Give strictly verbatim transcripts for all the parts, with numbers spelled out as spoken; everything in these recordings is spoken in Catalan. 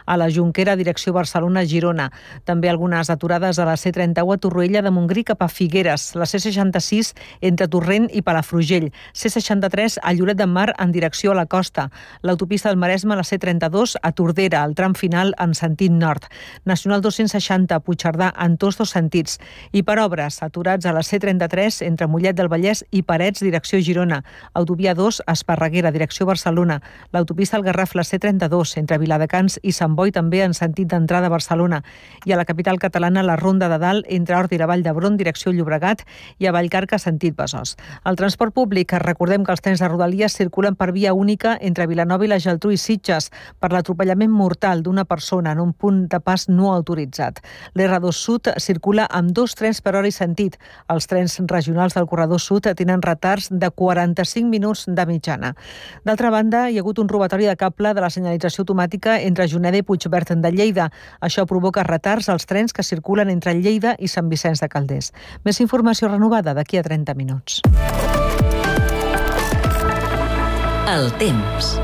a la Jonquera, direcció Barcelona-Girona. També algunes aturades a la C trenta-u a Torroella de Montgrí cap a Figueres, la C seixanta-sis entre Torrent i Palafrugell, C seixanta-tres a Lloret de Mar en direcció a la costa, l'autopista del Maresme, la C trenta-dos a Tordera, al tram final en sentit nord, Nacional dos-cents seixanta a Puigcerdà en tots dos sentits, i per obres aturats a la C trenta-tres entre Mollet del Vallès i Parets, direcció Girona, autovia dos a Esparreguera, direcció Barcelona, l'autopista al Garraf, la C trenta-dos entre Viladecans i Sant Boi, també en sentit d'entrada a Barcelona, i a la capital catalana la Ronda de Dalt entre Hort i la Vall d'Hebron, direcció Llobregat, i a Vallcarca, sentit Besòs. El transport públic, recordem que els trens de Rodalies circulen per via única entre Vilanova i la Geltrú i Sitges per l'atropellament mortal d'una persona en un punt de pas no autoritzat. L'R dos Sud circula amb dos trens per hora i sentit. Els trens regionals del corredor sud tenen retards de quaranta-cinc minuts de mitjana. D'altra banda, hi ha hagut un robatori de cable de la senyalització automàtica entre Juneda i Puigverd de Lleida. Això provoca retards als trens que circulen entre Lleida i Sant Vicenç de Calders. Més informació renovada d'aquí a trenta minuts. El temps.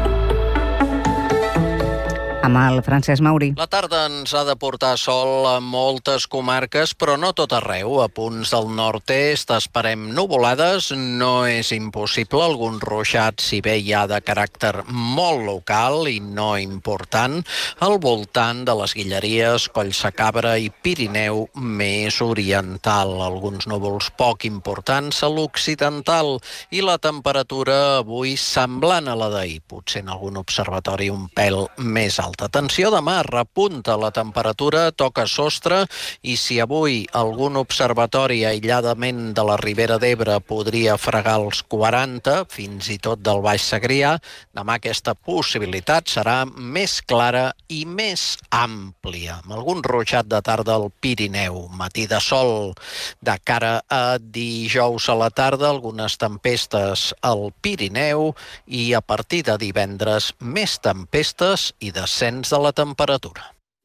Amb el Francesc Mauri. La tarda ens ha de portar sol a moltes comarques, però no tot arreu. A punts del nord-est esperem nuvolades. No és impossible algun ruixat, si bé hi ha de caràcter molt local i no important, al voltant de les Guilleries, Collsacabra i Pirineu més oriental. Alguns núvols poc importants a l'occidental i la temperatura avui semblant a la d'ahir. Potser en algun observatori un pèl més alt. Atenció, demà repunta la temperatura, toca sostre, i si avui algun observatori aïlladament de la Ribera d'Ebre podria fregar els quaranta, fins i tot del Baix Segrià, demà aquesta possibilitat serà més clara i més àmplia, amb algun ruixat de tarda al Pirineu, matí de sol. De cara a dijous a la tarda, algunes tempestes al Pirineu i a partir de divendres més tempestes i descens de la temperatura.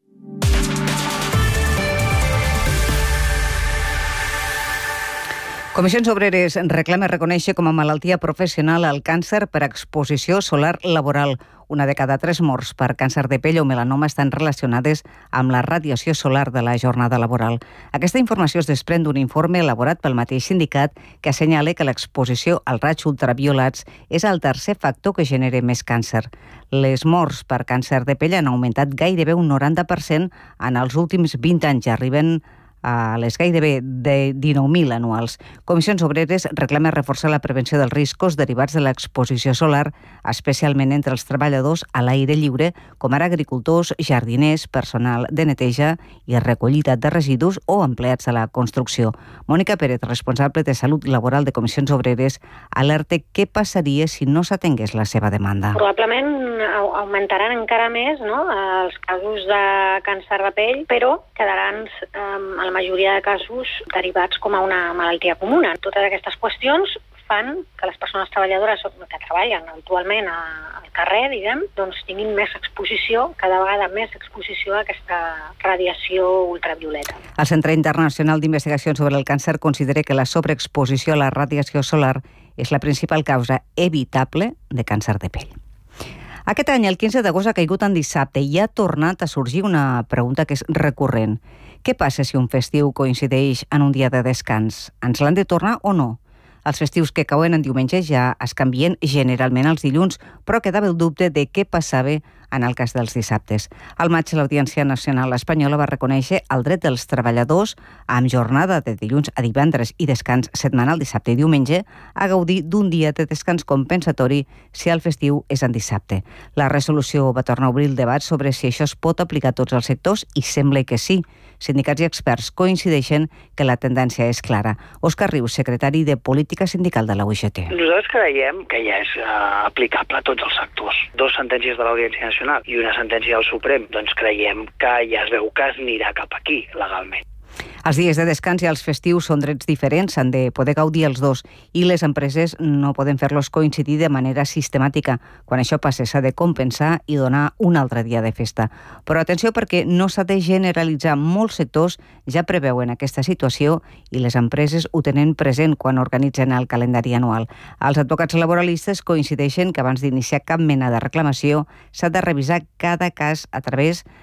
Comissions Obreres reclama reconèixer com a malaltia professional el càncer per exposició solar laboral. Una de cada tres morts per càncer de pell o melanoma estan relacionades amb la radiació solar de la jornada laboral. Aquesta informació es desprèn d'un informe elaborat pel mateix sindicat que assenyala que l'exposició als raigs ultraviolats és el tercer factor que genera més càncer. Les morts per càncer de pell han augmentat gairebé un noranta per cent en els últims vint anys, arriben a les gairebé de dinou mil anuals. Comissions Obreres reclama reforçar la prevenció dels riscos derivats de l'exposició solar, especialment entre els treballadors a l'aire lliure, com ara agricultors, jardiners, personal de neteja i recollida de residus o empleats a la construcció. Mònica Pérez, responsable de Salut Laboral de Comissions Obreres, alerta què passaria si no s'atengués la seva demanda. Probablement augmentaran encara més, no?, els casos de càncer de pell, però quedaran eh, a la majoria de casos derivats com a una malaltia comuna. Totes aquestes qüestions fan que les persones treballadores que treballen actualment al carrer, diguem, doncs tinguin més exposició, cada vegada més exposició a aquesta radiació ultravioleta. El Centre Internacional d'Investigació sobre el Càncer considera que la sobreexposició a la radiació solar és la principal causa evitable de càncer de pell. Aquest any, el quinze d'agost, ha caigut en dissabte i ha tornat a sorgir una pregunta que és recurrent. Què passa si un festiu coincideix en un dia de descans? Ens l'han de tornar o no? Els festius que cauen en diumenge ja es canvien generalment els dilluns, però quedava el dubte de què passava en el cas dels dissabtes. Al maig, l'Audiència Nacional Espanyola va reconèixer el dret dels treballadors amb jornada de dilluns a divendres i descans setmanal dissabte i diumenge a gaudir d'un dia de descans compensatori si el festiu és en dissabte. La resolució va tornar a obrir el debat sobre si això es pot aplicar a tots els sectors i sembla que sí. Sindicats i experts coincideixen que la tendència és clara. Òscar Rius, secretari de Política Sindical de la U G T. Nosaltres creiem que ja és uh, aplicable a tots els sectors. Dos sentències de l'Audiència Nacional i una sentència del Suprem, doncs creiem que ja es veu que es anirà cap aquí, legalment. Els dies de descans i els festius són drets diferents, s'han de poder gaudir els dos i les empreses no poden fer-los coincidir de manera sistemàtica. Quan això passa s'ha de compensar i donar un altre dia de festa. Però atenció perquè no s'ha de generalitzar. Molts sectors ja preveuen aquesta situació i les empreses ho tenen present quan organitzen el calendari anual. Els advocats laboralistes coincideixen que abans d'iniciar cap mena de reclamació s'ha de revisar cada cas a través